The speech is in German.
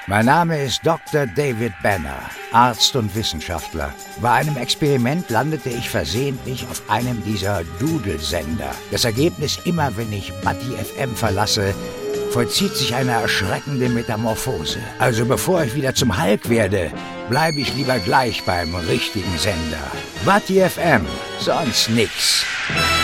Mein Name ist Dr. David Banner, Arzt und Wissenschaftler. Bei einem Experiment landete ich versehentlich auf einem dieser Dudelsender. Das Ergebnis: immer wenn ich Buddy FM verlasse, vollzieht sich eine erschreckende Metamorphose. Also bevor ich wieder zum Hulk werde, bleibe ich lieber gleich beim richtigen Sender. Buddy FM, sonst nix.